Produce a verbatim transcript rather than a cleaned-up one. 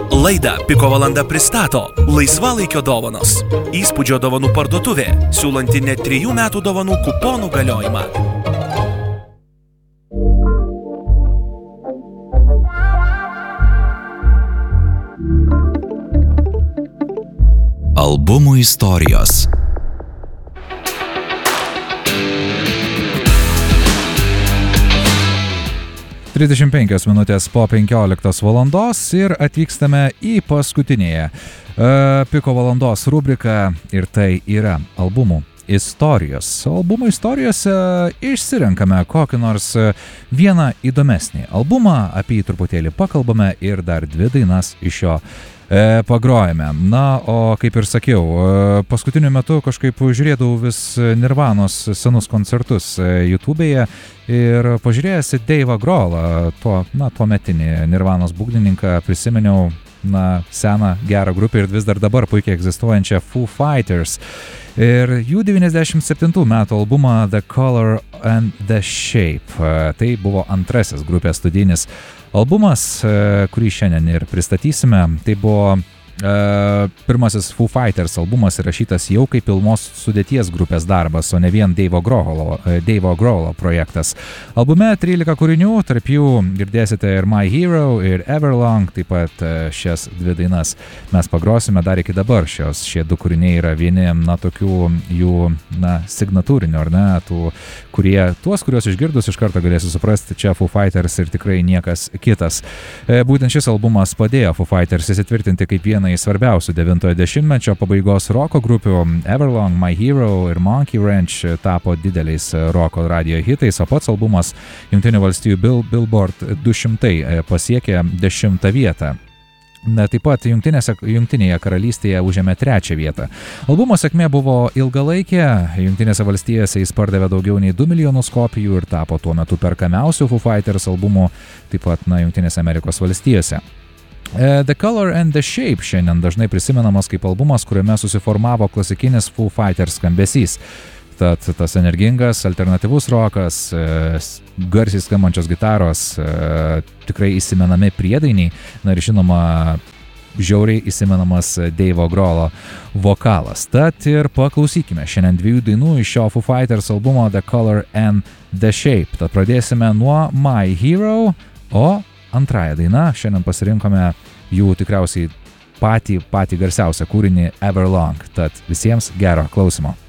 Laidą Piko valanda pristato laisvalaikio dovanos. Įspūdžio dovanų parduotuvė, siūlanti net trijų metų dovanų kuponų galiojimą. Albumų istorijos. trisdešimt penkios minutės po penkioliktos valandos ir atvykstame į paskutinėje uh, Piko valandos rubriką ir tai yra albumų istorijos. Albumų istorijose išsirenkame kokį nors vieną įdomesnį albumą, apie jį truputėlį pakalbame ir dar dvi dainas iš jo e, pagrojame. Na, o kaip ir sakiau, paskutiniu metu kažkaip žiūrėdavau vis Nirvanos senus koncertus YouTube'e ir pažiūrėjęs į Dave'ą Grohlą, tuo, na, tuometinį Nirvanos būgnininką, prisiminiau na, seną gerą grupę ir vis dar dabar puikiai egzistuojančią Foo Fighters. Ir jų devyniasdešimt septintų metų albumą The Color and the Shape. Tai buvo antrasis grupės studijinis albumas, kurį šiandien ir pristatysime. Tai buvo Uh, pirmasis Foo Fighters albumas įrašytas jau kaip pilnos sudėties grupės darbas, o ne vien Dave'o Grohlo, Dave'o Grohlo projektas. Albume trylika kūrinių, tarp jų girdėsite ir My Hero, ir Everlong, taip pat šias dvi dainas mes pagrosime dar iki dabar. Šios, šie du kūriniai yra vieni, na, tokių jų, na, signatūrinių, ar ne, tų, kurie, tuos, kuriuos išgirdus iš karto galėsiu suprasti, čia Foo Fighters ir tikrai niekas kitas. E, būtent šis albumas padėjo Foo Fighters įsitvirtinti kaip vieną į svarbiausių devintojo dešimtmečio pabaigos roko grupių. Everlong, My Hero ir Monkey Wrench tapo dideliais roko radijo hitais, o pats albumas Jungtinių valstijų Bill, Billboard du šimtai pasiekė dešimtą vietą. Na, taip pat Jungtinėje karalystėje užėmė trečią vietą. Albumo sėkmė buvo ilgalaikė, Jungtinėse valstijose jis pardavė daugiau nei du milijonus kopijų ir tapo tuo metu perkamiausių Foo Fighters albumų, taip pat na, Jungtinėse Amerikos valstijose. The Color and the Shape šiandien dažnai prisimenamas kaip albumas, kuriame susiformavo klasikinis Foo Fighters skambesys. Tad tas energingas, alternatyvus rokas, garsiai skambančios gitaros, tikrai įsimenami priedainiai, na ir žinoma, žiauriai įsimenamas Dave'o Grohlo vokalas. Tad ir paklausykime šiandien dviejų dainų iš šio Foo Fighters albumo The Color and the Shape. Tad pradėsime nuo My Hero, o antrąją dainą šiandien pasirinkome jų tikriausiai patį, patį garsiausią kūrinį Everlong. Tad visiems gero klausimo.